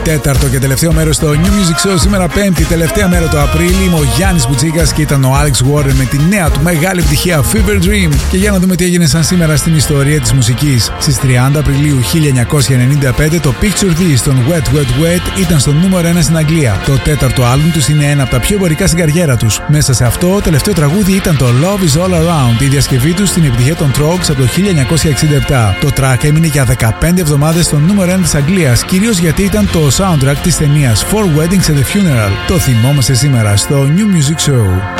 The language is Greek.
Τέταρτο και τελευταίο μέρος στο New Music Show σήμερα Πέμπτη, τελευταία μέρα του Απρίλη. Είμαι ο Γιάννης Μπουτσίκας και ήταν ο Alex Warren με τη νέα του μεγάλη επιτυχία Fever Dream. Και για να δούμε τι έγινε σαν σήμερα στην ιστορία της μουσικής. Στις 30 Απριλίου 1995 το Picture This των Wet Wet Wet ήταν στο νούμερο 1 στην Αγγλία. Το τέταρτο άλμπουμ τους είναι ένα από τα πιο εμπορικά στην καριέρα τους. Μέσα σε αυτό, το τελευταίο τραγούδι ήταν το Love Is All Around, η διασκευή τους στην επιτυχία των Trogs από το 1967. Το track έμεινε για 15 εβδομάδες στο νούμερο 1 της Αγγλίας, κυρίως γιατί ήταν το soundtrack της ταινίας Four Weddings and a Funeral. Το θυμόμαστε σήμερα στο New Music Show.